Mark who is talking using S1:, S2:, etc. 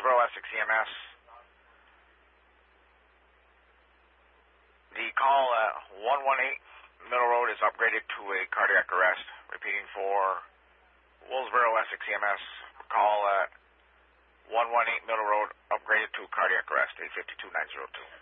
S1: Willsboro Essex EMS. The call at 118 Middle Road is upgraded to a cardiac arrest. Repeating for Willsboro Essex EMS. Call at 118 Middle Road upgraded to cardiac arrest, 852-902.